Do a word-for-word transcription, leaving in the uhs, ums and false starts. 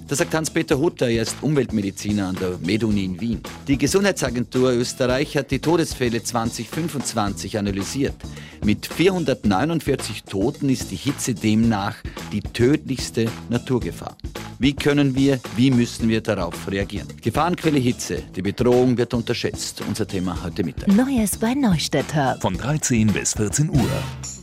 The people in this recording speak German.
Das sagt Hans-Peter Hutter, er ist Umweltmediziner an der MedUni in Wien. Die Gesundheitsagentur Österreich hat die Todesfälle zwanzig fünfundzwanzig analysiert. Mit vierhundertneunundvierzig Toten ist die Hitze demnach die tödlichste Naturgefahr. Wie können wir, wie müssen wir darauf reagieren? Gefahrenquelle Hitze, die Bedrohung wird unterschätzt. Unser Thema heute Mittag. Neues bei Neustädter. Von dreizehn bis vierzehn Uhr.